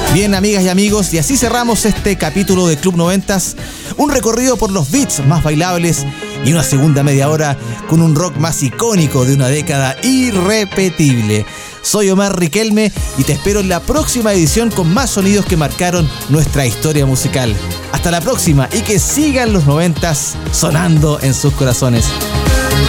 Bien, amigas y amigos, y así cerramos este capítulo de Club 90s, un recorrido por los beats más bailables y una segunda media hora con un rock más icónico de una década irrepetible. Soy Omar Riquelme y te espero en la próxima edición con más sonidos que marcaron nuestra historia musical. Hasta la próxima y que sigan los 90s sonando en sus corazones.